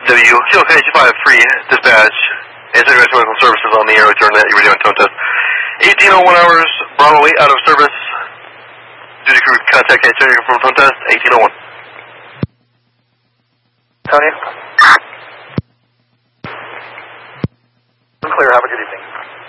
W, Kilo K25 free dispatch. Answering medical services on the air. Return that you were doing tone test. 1801 hours, Bravo 8 out of service. Duty crew contact answering from tone test. 1801. Tony? Clear, have a good evening.